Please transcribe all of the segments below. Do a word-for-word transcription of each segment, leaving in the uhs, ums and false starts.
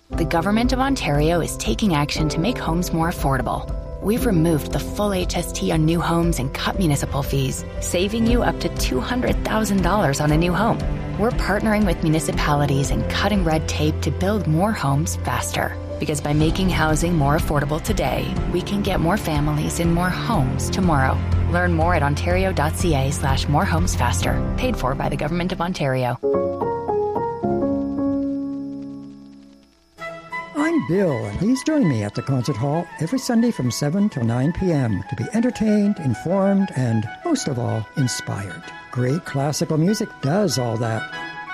The Government of Ontario is taking action to make homes more affordable. We've removed the full H S T on new homes and cut municipal fees, saving you up to two hundred thousand dollars on a new home. We're partnering with municipalities and cutting red tape to build more homes faster. Because by making housing more affordable today, we can get more families in more homes tomorrow. Learn more at ontario.ca slash more homes faster. Paid for by the Government of Ontario. I'm Bill, and please join me at the Concert Hall every Sunday from seven till nine p.m. to be entertained, informed, and, most of all, inspired. Great classical music does all that.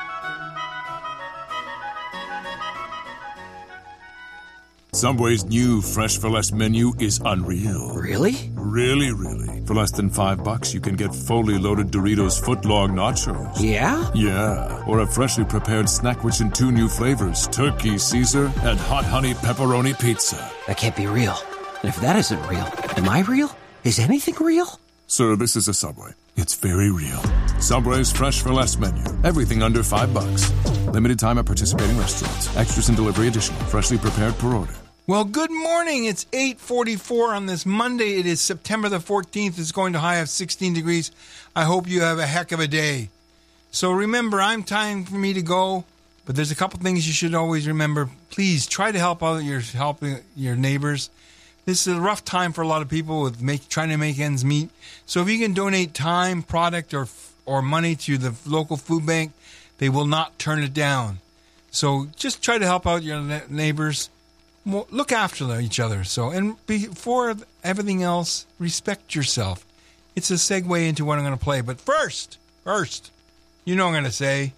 Subway's new Fresh for Less menu is unreal. Really? Really, really. For less than five bucks, you can get fully loaded Doritos footlong nachos. Yeah? Yeah. Or a freshly prepared snack rich in two new flavors, Turkey Caesar and Hot Honey Pepperoni Pizza. That can't be real. And if that isn't real, am I real? Is anything real? Sir, this is a Subway. It's very real. Subway's Fresh for Less menu. Everything under five bucks. Limited time at participating restaurants. Extras and delivery additional. Freshly prepared per order. Well, good morning. It's eight forty-four on this Monday. It is September the fourteenth. It's going to high of sixteen degrees. I hope you have a heck of a day. So remember, I'm time for me to go, but there's a couple things you should always remember. Please try to help out your helping your neighbors. This is a rough time for a lot of people with make, trying to make ends meet. So if you can donate time, product, or or money to the local food bank, they will not turn it down. So just try to help out your neighbors. Look after each other. So, and before everything else, respect yourself. It's a segue into what I'm going to play. But first, first, you know what I'm going to say.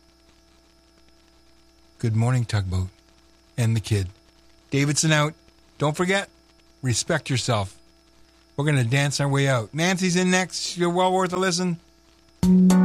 Good morning, Tugboat, and the kid. Davidson out. Don't forget, respect yourself. We're going to dance our way out. Nancy's in next. You're well worth a listen.